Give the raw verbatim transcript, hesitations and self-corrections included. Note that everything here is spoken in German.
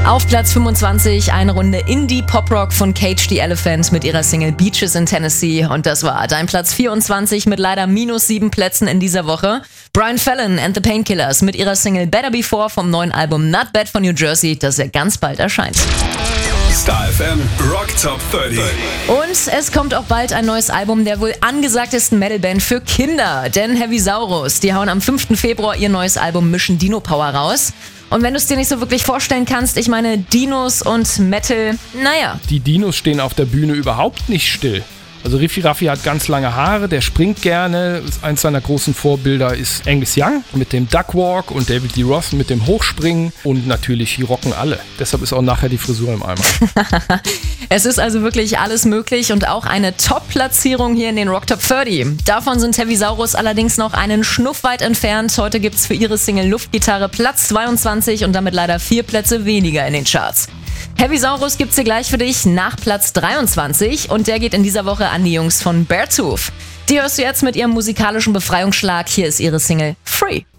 Auf Platz fünfundzwanzig eine Runde Indie-Pop-Rock von Cage the Elephant mit ihrer Single Beaches in Tennessee. Und das war dein Platz vierundzwanzig mit leider minus sieben Plätzen in dieser Woche. Brian Fallon and the Painkillers mit ihrer Single Better Before vom neuen Album Not Bad von New Jersey, das ja ganz bald erscheint. Star F M Rock Top dreißig. Und es kommt auch bald ein neues Album der wohl angesagtesten Metalband für Kinder. Denn Heavy Saurus, die hauen am fünften Februar ihr neues Album Mission Dino Power raus. Und wenn du es dir nicht so wirklich vorstellen kannst, ich meine Dinos und Metal, naja. Die Dinos stehen auf der Bühne überhaupt nicht still. Also Riffi Raffi hat ganz lange Haare, der springt gerne. Eins seiner großen Vorbilder ist Angus Young mit dem Duckwalk und David Lee Roth mit dem Hochspringen. Und natürlich, die rocken alle. Deshalb ist auch nachher die Frisur im Eimer. Es ist also wirklich alles möglich und auch eine Top-Platzierung hier in den Rock Top dreißig. Davon sind Heavy Saurus allerdings noch einen Schnuff weit entfernt. Heute gibt's für ihre Single Luftgitarre Platz zweiundzwanzig und damit leider vier Plätze weniger in den Charts. Heavy Saurus gibt's hier gleich für dich nach Platz dreiundzwanzig und der geht in dieser Woche an die Jungs von Beartooth. Die hörst du jetzt mit ihrem musikalischen Befreiungsschlag. Hier ist ihre Single Free.